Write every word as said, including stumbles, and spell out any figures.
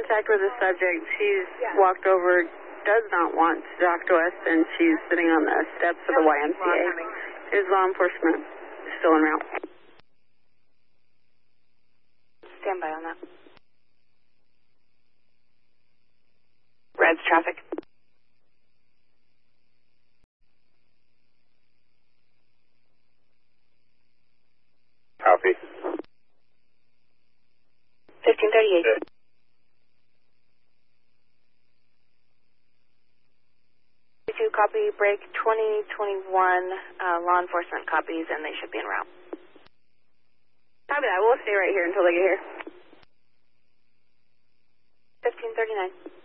contact with the subject. She's walked over, does not want to talk to us, and she's sitting on the steps of the Y M C A. Is law enforcement still en route? Stand by on that. Red's traffic. Copy. fifteen thirty-eight. two copy, break twenty twenty-one, uh, law enforcement copies, and they should be en route. Copy that. We'll stay right here until they get here. fifteen thirty-nine.